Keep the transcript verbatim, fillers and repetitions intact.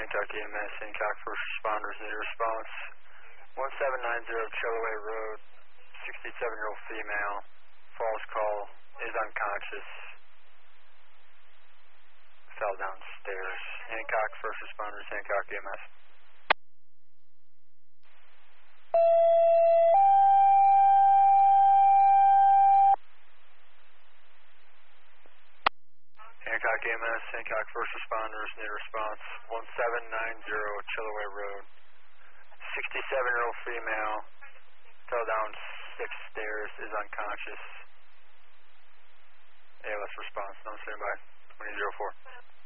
Hancock E M S, Hancock first responders, need a response. one seven nine zero Chilloway Road, sixty-seven-year-old female, false call, is unconscious, fell downstairs. Hancock first responders, Hancock E M S. Hancock E M S, Hancock first responders, need a response. one seven nine zero Chilloway Road, sixty-seven-year-old female, fell down six stairs, is unconscious. A L S response, number standby, twenty oh four.